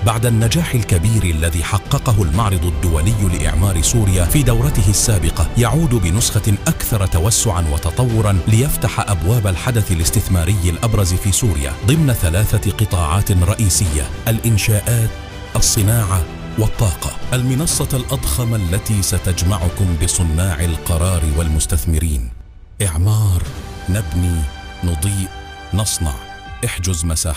بعد النجاح الكبير الذي حققه المعرض الدولي لإعمار سوريا في دورته السابقة، يعود بنسخة أكثر توسعا وتطورا ليفتح أبواب الحدث الاستثماري الأبرز في سوريا ضمن 3 قطاعات رئيسية: الإنشاءات، الصناعة والطاقة. المنصة الأضخم التي ستجمعكم بصناع القرار والمستثمرين. إعمار، نبني، نضيء، نصنع. احجز مساحة